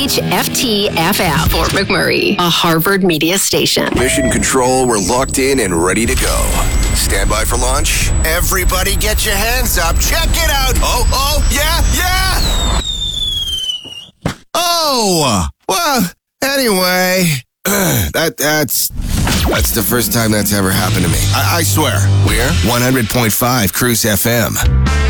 WHFT-FM, Fort McMurray, a Harvard media station. Mission Control, we're locked in and ready to go. Stand by for launch. Everybody get your hands up. Check it out. Oh, yeah. Oh, well, anyway, that's the first time that's ever happened to me. I swear. We're 100.5 Cruise FM.